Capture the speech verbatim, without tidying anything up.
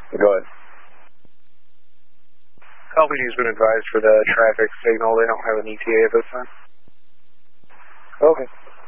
Go ahead. L P D's been advised for the traffic signal. They don't have an E T A at this time. Okay.